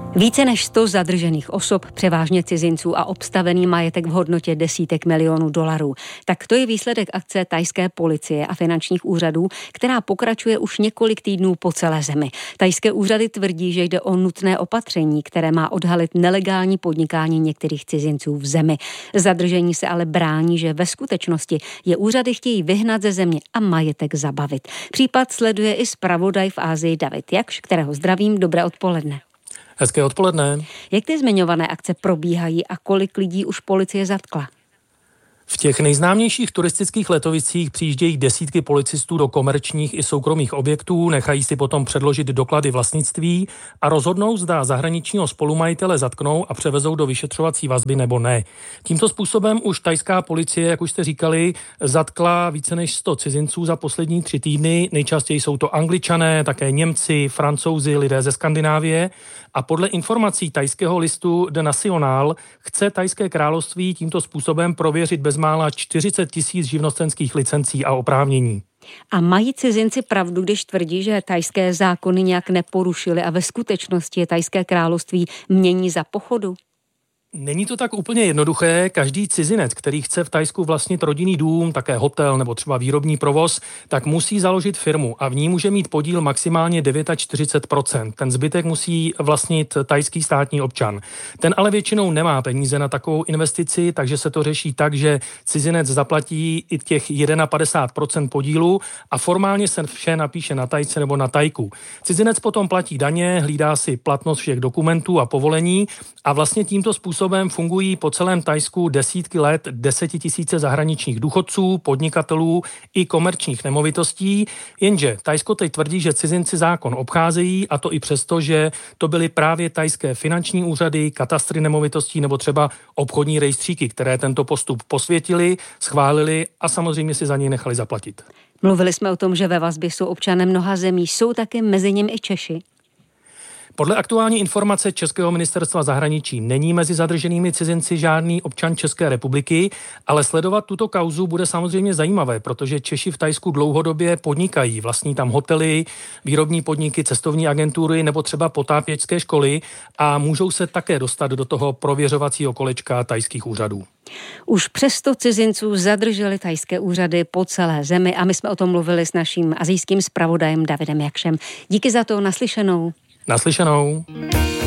Více než 100 zadržených osob, převážně cizinců a obstavený majetek v hodnotě desítek milionů dolarů. Tak to je výsledek akce thajské policie a finančních úřadů, která pokračuje už několik týdnů po celé zemi. Thajské úřady tvrdí, že jde o nutné opatření, které má odhalit nelegální podnikání některých cizinců v zemi. Zadržení se ale brání, že ve skutečnosti je úřady chtějí vyhnat ze země a majetek zabavit. Případ sleduje i zpravodaj v Asii David Jakš, kterého zdravím, dobré odpoledne. Hezké odpoledne. Jak ty zmiňované akce probíhají a kolik lidí už policie zatkla? V těch nejznámějších turistických letovicích přijíždějí desítky policistů do komerčních i soukromých objektů, nechají si potom předložit doklady vlastnictví a rozhodnou, zda zahraničního spolumajitele zatknou a převezou do vyšetřovací vazby nebo ne. Tímto způsobem už thajská policie, jak už jste říkali, zatkla více než 100 cizinců za poslední 3 týdny. Nejčastěji jsou to Angličané, také Němci, Francouzi, lidé ze Skandinávie. A podle informací thajského listu The National chce thajské království tímto způsobem prověřit bezmála 40 000 živnostenských licencí a oprávnění. A mají cizinci pravdu, když tvrdí, že thajské zákony nějak neporušily a ve skutečnosti je thajské království mění za pochodu? Není to tak úplně jednoduché. Každý cizinec, který chce v Thajsku vlastnit rodinný dům, také hotel nebo třeba výrobní provoz, tak musí založit firmu a v ní může mít podíl maximálně 49%. Ten zbytek musí vlastnit thajský státní občan. Ten ale většinou nemá peníze na takovou investici, takže se to řeší tak, že cizinec zaplatí i těch 51% podílu a formálně se vše napíše na Thajce nebo na Thajku. Cizinec potom platí daně, hlídá si platnost všech dokumentů a povolení a vlastně tímto způsobem fungují po celém Thajsku desítky let 10 000 zahraničních důchodců, podnikatelů i komerčních nemovitostí, jenže Thajsko teď tvrdí, že cizinci zákon obcházejí a to i přesto, že to byly právě thajské finanční úřady, katastry nemovitostí nebo třeba obchodní rejstříky, které tento postup posvětili, schválili a samozřejmě si za něj nechali zaplatit. Mluvili jsme o tom, že ve vazbě jsou občané mnoha zemí, jsou také mezi nimi i Češi. Podle aktuální informace Českého ministerstva zahraničí není mezi zadrženými cizinci žádný občan České republiky, ale sledovat tuto kauzu bude samozřejmě zajímavé, protože Češi v Thajsku dlouhodobě podnikají, vlastní tam hotely, výrobní podniky, cestovní agentury nebo třeba potápěčské školy a můžou se také dostat do toho prověřovacího kolečka thajských úřadů. Už přes 100 cizinců zadrželi thajské úřady po celé zemi a my jsme o tom mluvili s naším asijským zpravodajem Davidem Jakšem. Díky za to, naslyšenou. Naslyšenou.